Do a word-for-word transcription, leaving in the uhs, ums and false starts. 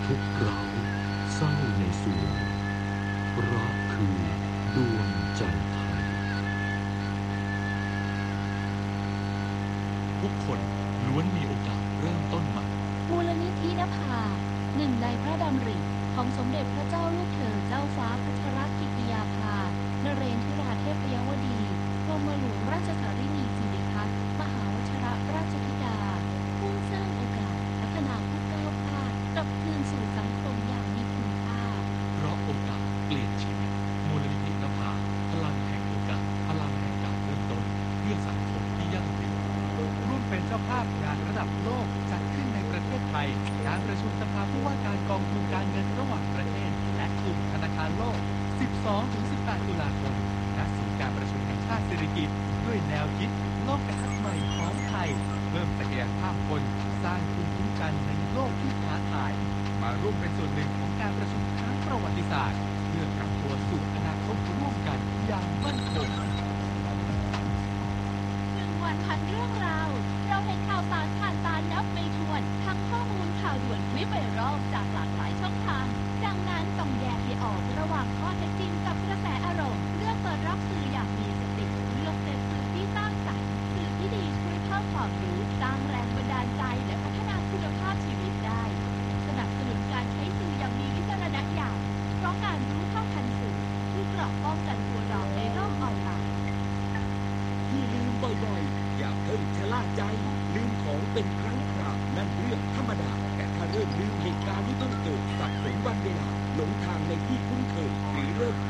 ทุกข์ร้าวเศร้าในสวงรักคือดวงใจไทยทุกคนล้วนมีโอกาสเริ่มต้นใหม่มูลนิธินภาหนึ่งในพระดำริของสมเด็จพระเจ้าลูกเธอเจ้าฟ้าพัชรกิติยาภานเรนทิราเทพยวดีกรมหลวงราชสารินีสิริพัฒน์มหาวชิรราชธิดาผู้สร้างโอกาสพัฒนาผู้ก้าวพลาดกลับคืนสู่สังคมอย่างมีคุณค่าเพราะโอกาสเปลี่ยนชีวิตมูลนิธินภาพลังแห่งโอกาสพลังแห่งการเริ่มต้นเพื่อสังคมที่ยั่งยืนร่วมเป็นเจ้าภาพงานระดับโลกจัดขึ้นในประเทศไทยการประชุมสภาผู้ว่าการกองทุนการเงินระหว่างประเทศและกลุ่มธนาคารโลก สิบสองถึงสิบแปด ตุลาคมณศูนย์การประชุมแห่งชาติสิริกิติ์ด้วยแนวคิดโลกทัศน์ใหม่ของไทยเพิ่มศักยภาพคนสร้างภูมิคุ้มกันในโลกที่ท้าทายมาร่วมเป็นส่วนหนึ่งของการประชุมครั้งประวัติศาสตร์เพื่อปรับตัวสู่อนาคตร่วมกันอย่างมั่นคงหนึ่งวันพันเรื่องราวเราเห็นข่าวสารผ่านตานับไม่ถ้วนทั้งข้อมูลข่าวด่วนคลิปไวรัลจากหลากหลายช่องทางดังนั้นต้องแยกให้ออกระหว่างข้อเท็จจริงกับกระแสอารมณ์เลือกเปิดรับสื่ออย่างมีสติเลือกเสพสื่อที่สร้างสรรค์สื่อที่ดีช่วยเพิ่มความรู้สร้างแรงบันดาลใจและพัฒนาคุณภาพชีวิตได้สนับสนุนการใช้สื่ออย่างมีวิจารณญาณเพราะการรู้เท่าทันสื่อคือเกราะป้องกันตัวเราในโลกออนไลน์ที่ลืมบ่อยๆอย่าเพิ่งชะล่าใจลืมของเป็นครั้งคราวนั่นเรื่องธรรมดาแต่ถ้าเริ่มลืมเหตุการณ์ที่ต้องเกิดสับสนวันเวลาหลงทางในที่คุ้นเคยหรือเริ่ม